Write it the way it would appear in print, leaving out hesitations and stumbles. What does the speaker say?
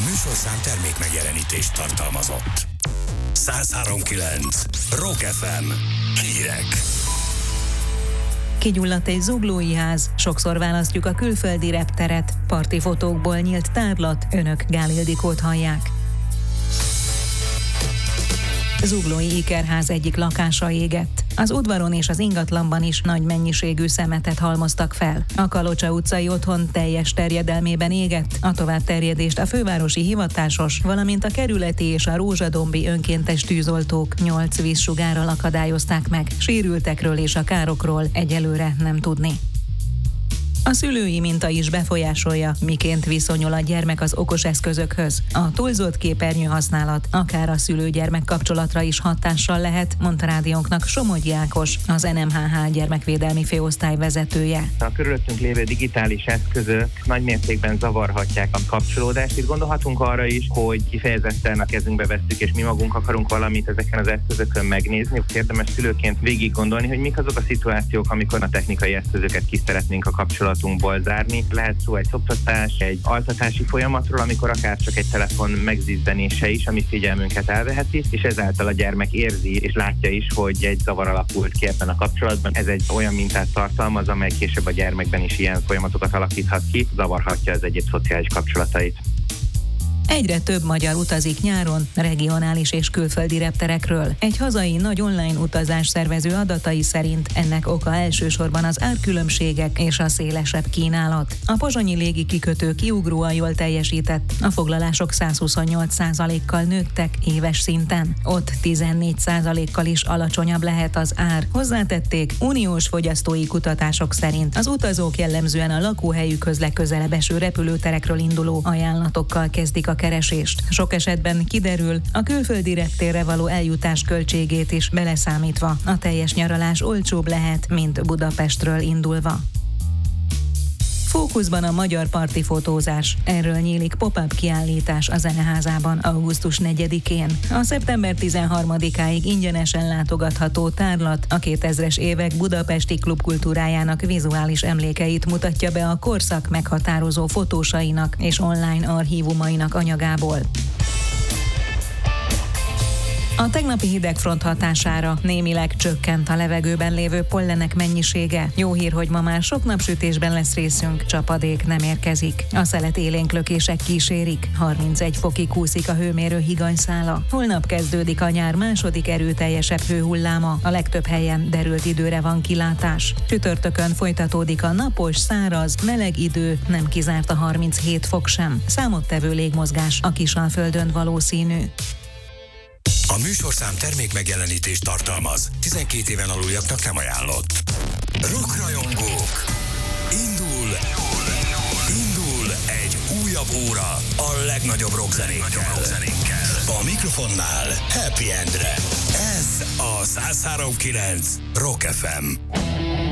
műsorszám termék megjelenítést tartalmazott. 103.9 Rock FM. Hírek. Kigyulladt egy zuglói ház, sokszor választjuk a külföldi repteret, parti fotókból nyílt tárlat, önök Gál Ildikót hallják. Zuglói ikerház egyik lakása égett. Az udvaron és az ingatlanban is nagy mennyiségű szemetet halmoztak fel. A Kalocsa utcai otthon teljes terjedelmében égett, a továbbterjedést a fővárosi hivatásos, valamint a kerületi és a rózsadombi önkéntes tűzoltók 8 vízsugárral akadályozták meg. Sérültekről és a károkról egyelőre nem tudni. A szülői minta is befolyásolja, miként viszonyul a gyermek az okos eszközökhöz. A túlzott képernyő használat akár a szülő-gyermek kapcsolatra is hatással lehet, mondta rádiónknak Somogyi Ákos, az NMHH gyermekvédelmi főosztály vezetője. A körülöttünk lévő digitális eszközök nagy mértékben zavarhatják a kapcsolódást. Itt gondolhatunk arra is, hogy kifejezetten a kezünkbe vesszük, és mi magunk akarunk valamit ezeken az eszközökön megnézni. Érdemes szülőként végig gondolni, hogy mik azok a szituációk, amikor a technikai eszközöket ki szeretnénk a kapcsolatunkból zárni. Lehet szó egy szoptatás, egy altatási folyamatról, amikor akár csak egy telefon megzizdenése is, ami figyelmünket elveheti, és ezáltal a gyermek érzi és látja is, hogy egy zavar alakult ki ebben a kapcsolatban. Ez egy olyan mintát tartalmaz, amely később a gyermekben is ilyen folyamatokat alakíthat ki, zavarhatja az egyéb szociális kapcsolatait. Egyre több magyar utazik nyáron, regionális és külföldi repterekről. Egy hazai nagy online utazás szervező adatai szerint ennek oka elsősorban az árkülönbségek és a szélesebb kínálat. A pozsonyi légi kikötő kiugróan jól teljesített, a foglalások 128%-kal nőttek éves szinten. Ott 14%-kal is alacsonyabb lehet az ár. Hozzátették, uniós fogyasztói kutatások szerint az utazók jellemzően a lakóhelyükhöz legközelebb eső repülőterekről induló ajánlatokkal kezdik a keresést. Sok esetben kiderül, a külföldi reptérre való eljutás költségét is beleszámítva. A teljes nyaralás olcsóbb lehet, mint Budapestről indulva. Fókuszban a magyar parti fotózás. Erről nyílik pop-up kiállítás a Zeneházában augusztus 4-én. A szeptember 13-áig ingyenesen látogatható tárlat a 2000-es évek budapesti klubkultúrájának vizuális emlékeit mutatja be a korszak meghatározó fotósainak és online archívumainak anyagából. A tegnapi hidegfront hatására némileg csökkent a levegőben lévő pollenek mennyisége. Jó hír, hogy ma már sok napsütésben lesz részünk, csapadék nem érkezik. A szelet élénklökések kísérik, 31 fokig kúszik a hőmérő higanyszála. Holnap kezdődik a nyár második erőteljesebb hőhulláma, a legtöbb helyen derült időre van kilátás. Csütörtökön folytatódik a napos, száraz, meleg idő, nem kizárt a 37 fok sem. Számottevő légmozgás a Kisalföldön valószínű. A műsorszám termék megjelenítést tartalmaz. 12 éven aluljaknak nem ajánlott. Rockrajongók! Indul egy újabb óra a legnagyobb rockzenékkel. A mikrofonnál Happy Endre. Ez a 103.9 Rock FM.